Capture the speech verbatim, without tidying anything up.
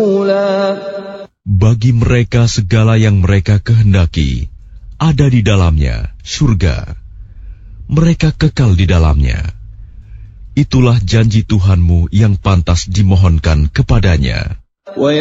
Bagi mereka segala yang mereka kehendaki ada di dalamnya surga. Mereka kekal di dalamnya. Itulah janji Tuhanmu yang pantas dimohonkan kepadanya.